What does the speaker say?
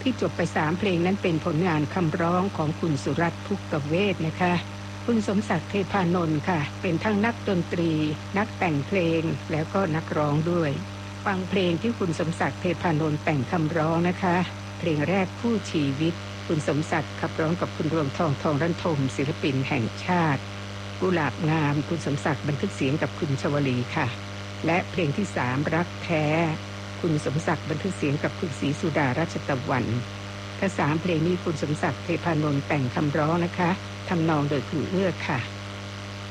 ที่จบไป3เพลงนั้นเป็นผลงานคำร้องของคุณสุรัตน์ ภุกเวทนะคะคุณสมศักดิ์เทพานนท์ค่ะเป็นทั้งนักดนตรีนักแต่งเพลงแล้วก็นักร้องด้วยฟังเพลงที่คุณสมศักดิ์เทพานนท์แต่งคำร้องนะคะเพลงแรกคู่ชีวิตคุณสมศักดิ์ขับร้องกับคุณรวงทองทองรันทมศิลปินแห่งชาติกุหลาบงามคุณสมศักดิ์บันทึกเสียงกับคุณชวลีค่ะและเพลงที่3รักแท้คุณสมศักดิ์บันทึกเสียงกับคุณศรีสุดาราชตะวันทั้ง3เพลงนี้คุณสมศักดิ์เทพานนท์แต่งคำร้องนะคะทำนองโดยคุณเอื้อค่ะ